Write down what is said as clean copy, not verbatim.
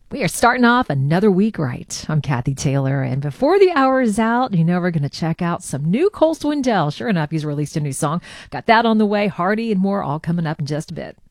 We are starting off another week right. I'm Kathy Taylor, and before the hour is out, we're going to check out some new Cole Swindell. Sure enough, he's released a new song. Got that on the way, Hardy and more, all coming up in just a bit.